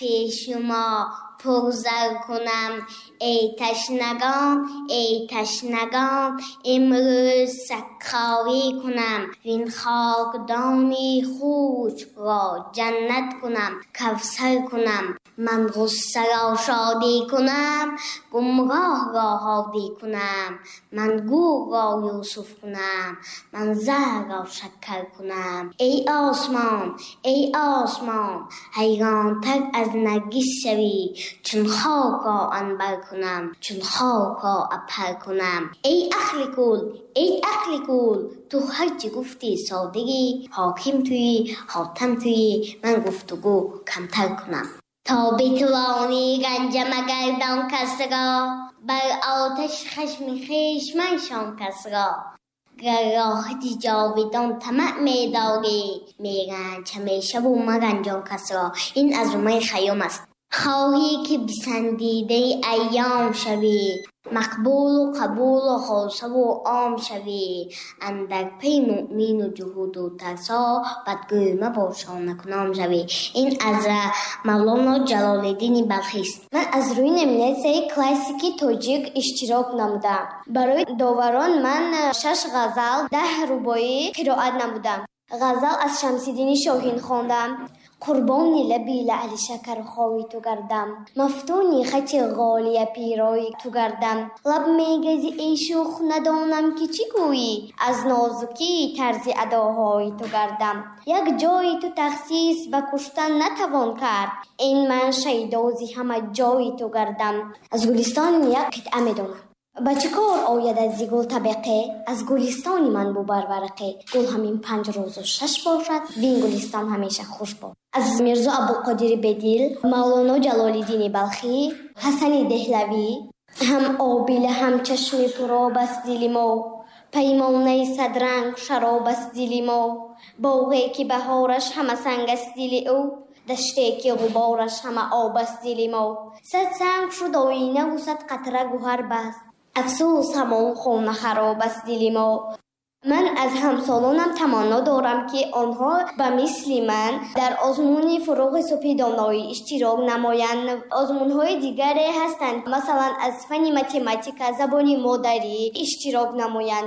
شما پرزر کنم ای تشنگان امروز سکاری کنم وین خاکدانی خوش را جنت کنم کوثر کنم من غصه را شادی کنم گمراه را هادی کنم من گور را یوسف کنم من زهر را شکر کنم ای آسمان حیران تر از نرگس شوی چون خاک را عنبر کنم چون خاک را عبهر کنم ای عقل کول تو هرچی گفتی سادگی حاکم تویی حاتم تویی من گفتگو کمتر کنم تا بتوانی گنجم گردان کس را بر آتش خشم خویش منشان کس را گر راحتی جاودان طمع می‌داری میرنج همیشه و مرنجان کس را. این از رومای خیام است. خواهی که بسندیده ایام شوی مقبول و قبول و خالصه و عام شوی اندر پی مؤمن و جهود و ترسا بدگوی مباشان نکنام شوی. این از مولانا جلال الدین بلخی است. من از روی نمینیسه کلاسیکی توجیک اشتراک نمودم. برای داوران من 6 غزل 10 رباعی قرائت نمودم. غزل از شمس‌الدین شاهین خواندم. قربانی لبی لعل شکر خواهی تو گردم مفتونی خط غالی پیرای تو گردم لب میگزی ای شوخ ندانم که چی گویی از نازکی طرز اداهای تو گردم یک جای تو تخصیص به کشتن نتوان کرد این من شیدازی همه جای تو گردم. از گلستان یک قطعه میدونم. با چه کار آید از گل طبقه از گلستانی من بو بر ورقه گل همین 5 روز و 6 باشد وین گلستان همیشه خوش باد. از میرزا ابوالقادر بدیل، مولانا جلال الدین بلخی، حسن دهلوی هم آبیل هم چشم پرآب است دل ما پیمانه صدرنگ شراب است دل ما باغی که بهارش همه سنگ است دل او دشتی که غبارش همه آب است دل ما 100 سنگ شد آینه و 100 قطره گوهر بست افسوس همان خانه خراب است دل ما. من از همسالانم تمنا دارم که آنها به مثل من در آزمون فروغ صبح دانایی اشتراک نمایند. آزمون‌های دیگری هستند مثلا از فن متماتیک زبان مادری اشتراک نمایند.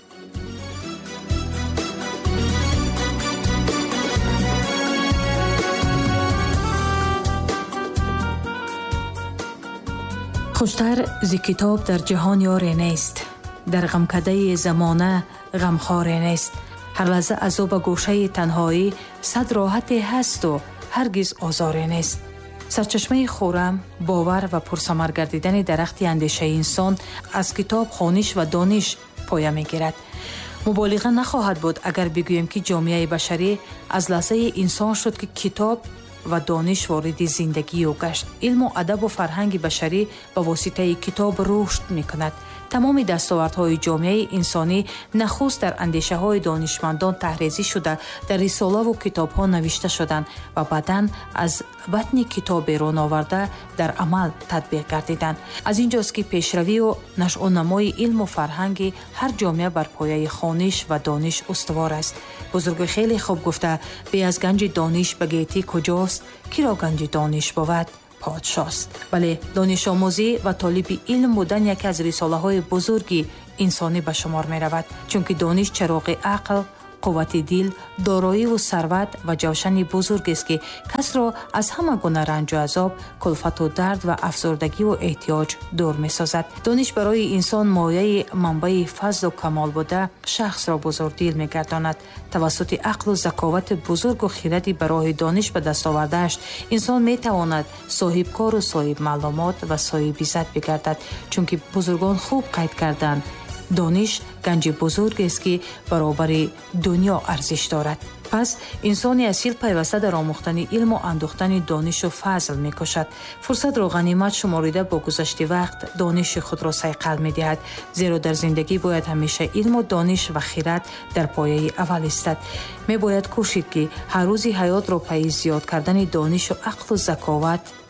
خوشتر ز کتاب در جهان یاری نیست در غمکده زمانه غمخواری نیست هر لحظه از او به گوشه تنهایی 100 راحتی هست و هرگز آزاری نیست. سرچشمه خورم باور و پرثمر گردیدن درخت اندیشه انسان از کتاب خوانش و دانش پایه میگیرد. مبالغه نخواهد بود اگر بگوییم که جامعه بشری از لحظه انسان شد که کتاب و دانش وارد زندگی او گشت. علم و ادب و فرهنگ بشری با واسطه کتاب رشد میکند. تمام دستاوردهای جامعه انسانی نخست در اندیشه های دانشمندان تحریزی شده در رساله و کتاب ها نوشته شدند و بعداً از بطن کتاب بیرون آورده در عمل تطبیق گردیدند. از اینجاست که پیشروی و نشأ و نمای علم و فرهنگ هر جامعه بر پایه خوانش و دانش استوار است. بزرگ خیلی خوب گفته بی از گنج دانش بگیتی کجاست کی را گنج دانش بود پادشاست. بله دانش آموزی و طالب علم بودن یکی از رساله های بزرگی انسانی به شمار می رود چون که دانش چراغ عقل قوت دل دارایی و ثروت و جوشن بزرگ است که کس را از همه گونه رنج و عذاب کلفت و درد و افسردگی و احتیاج دور می سازد. دانش برای انسان مایه منبع فضل و کمال بوده شخص را بزرگدل می گرداند. توسط عقل و ذکاوت بزرگ و خردی برای دانش به دست آورده‌اش انسان می تواند صاحب کار و صاحب معلومات و صاحب عزت بگردد چون که بزرگان خوب قید کردند دانش گنج بزرگ است که برابر دنیا ارزش دارد. پس انسانی اصیل پیوسته در آموختن علم و اندوختن دانش و فضل می کشد. فرصت را غنیمت شماریده با گذشت وقت دانش خود را صیقل می دهد زیرا در زندگی باید همیشه علم و دانش و خرد در پایه اول استد. می باید کوشید که هر روز حیات را پای زیاد کردن دانش و عقل و ذکاوت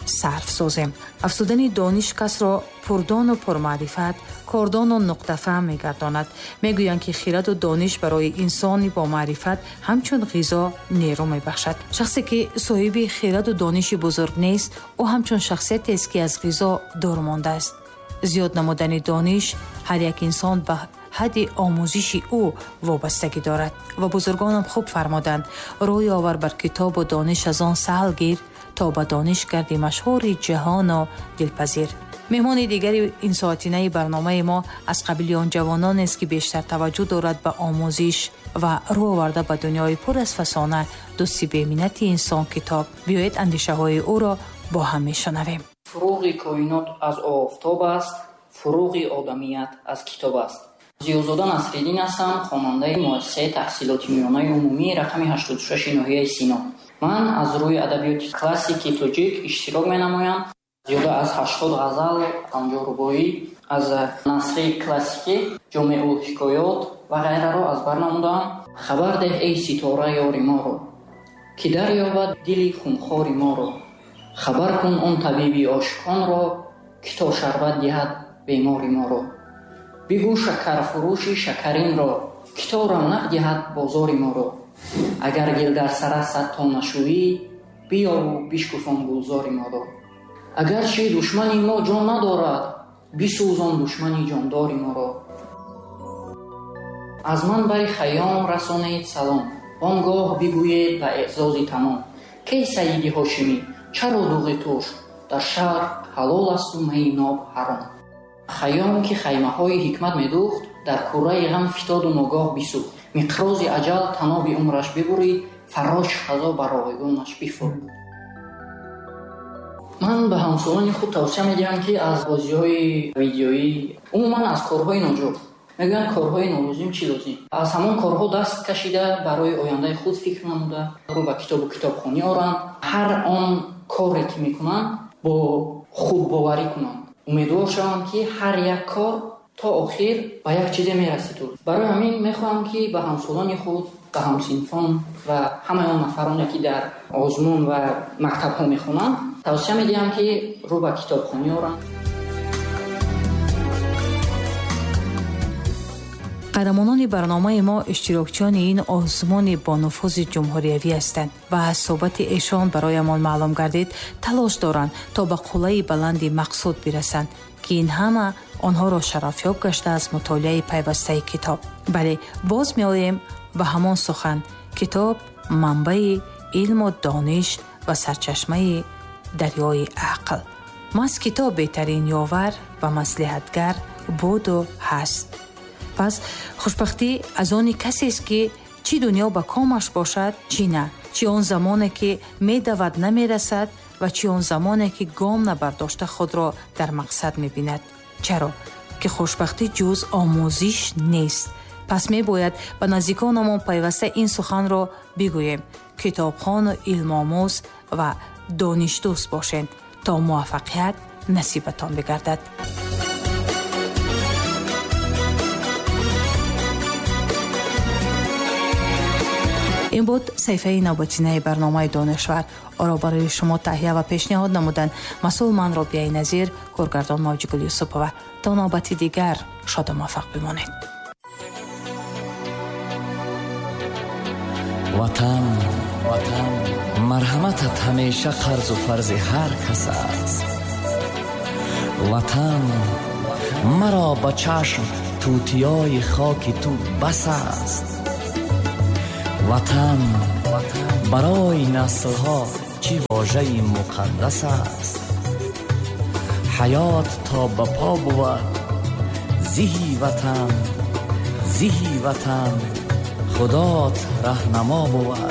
сарф созем. افزودن دانش کس را پردان و پرمعرفت، کاردان و نقطه‌فهم می‌گرداند. میگویند که خرد و دانش برای انسانی با معرفت همچون غذا نیرو می‌بخشد. شخصی که صاحب خرد و دانش بزرگ نیست، او همچون شخصیتی است که از غذا دور مانده است. زیاد نمودن دانش هر یک انسان به حد آموزش او وابستگی دارد و بزرگانم خوب فرمودند روی آور بر کتاب و دانش از آن سهل گیر تا به دانش گردی مشهور جهان و دلپذیر. مهمان دیگری این ساعتینه برنامه ما از قبیل آن جوانان است که بیشتر توجه دارد به آموزش و رو آورده به دنیای پر از فسانه دوستی بی‌منت انسان کتاب. بیایید اندیشه های او را با هم میشنویم. فروغ کائنات از آفتاب است، فروغ آدمیت از کتاب است. زیازاده نصرالدین هستم، خواننده مؤسسه تحصیلات میانه عمومی رقم 86 ناحیه سینا. من از روی ادبیات کلاسیک تاجیک اشتراک می‌نمایم. زیاده از 80 غزل، 50 رباعی از نثر کلاسیکی، جامع الحکایات و غیره را از بر نمودم. خبر ده ای ستاره یار ما را که دریابد دل خونخوار ما را. خبر کن آن طبیب عاشقان را که تا شربت دهد بیمار ما را. بگو شکر فروش شکرین را که تا رونق دهد بازار ما را. اگر گل در سر است تا نشویی بیا و بشکفان گلزار ما را. اگرچه دشمنی ما جان ندارد بسوزان دشمنی جاندار ما را. از من بر خیام رسانید سلام، آنگاه بگویید به اعزاز تمام کی سیدی هاشمی چرا دوغ توش در شهر حلال است و می ناب حرام. خیام که خیمه های حکمت میدوخت در کوره غم فتاد و ناگاه بسوخت. مقراض اجل تناب عمرش ببرید فراش خدا بر آویگانش بفرمود. من به همسالان خود توصیه میدم که از بازی‌های ویدیویی عموما از کارهای ناجور میگن کارهای نالازم چی لازم از همون کارها دست کشیده برای آینده خود فکر نموده رو به کتاب و کتابخوانی آورن. هر آن کاری که میکنن با خود باوری کنن. امیدوار شوم که هر یک کار تا آخر به یک چیز میرسید. برای همین میخواهم که به همسالان خود، به همسنفان و همه آن نفرانی که در آزمون و مکتب ها میخونن توصیه میدیم که رو به کتابخوانی آورن. قهرمانان برنامه ما اشتراکچیان این آزمون با نفوذ جمهوریوی هستند و از صحبت ایشان برایمان معلوم گردید تلاش دارند تا به قله بلند مقصود برسند که این همه آنها را شرفیاب گشته از مطالعه پیوسته کتاب. بله، باز می آییم به همان سخن. کتاب منبع علم و دانش و سرچشمه دریای عقل. از کتاب بهترین یاور و مصلحتگر بود و هست. پس خوشبختی از آن کسی است که چی دنیا به کامش باشد چی نه، چی آن زمانی که می دود نمی رسد و چی آن زمانی که گام نبرداشته خود را در مقصد می بیند. چرا؟ که خوشبختی جز آموزش نیست. پس می باید به نزدیکانمان پیوسته این سخن را بگوییم. کتابخوان و علم آموز و دانش دوست باشند تا موفقیت نصیبتان بگردد. این بود صفحه نوبتینه برنامه دانشور. آرا برای شما تهیه و پیشنهاد نمودن مسئول من رابعه نظیر، کارگردان موجی گل یوسفова. تا نوبت دیگر شاد و موفق بمانید. وطن مرحمتت همیشه قرض و فرض هر کس است. وطن مرا با چشم توتیای خاک تو بس است. وطن برای نسل‌ها چی واژه‌ای مقدس است. حیات تا به پا بود زیهی وطن خدات رهنما بود.